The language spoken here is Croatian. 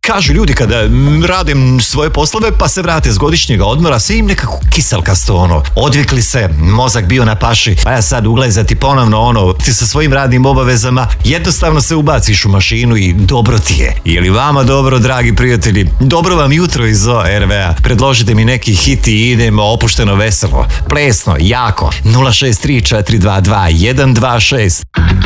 kažu ljudi kada radim svoje poslove pa se vrate s godišnjega odmora, sve im nekako kiselkasto, odvikli se, mozak bio na paši, pa ja sad uglezati ponovno, ti sa svojim radnim obavezama, jednostavno se ubaciš u mašinu i dobro ti je. Je li vama dobro, dragi prijatelji? Dobro vam jutro iz ORV-a. Predložite mi neki hit i idemo opušteno veselo, plesno, jako. 063 422 126.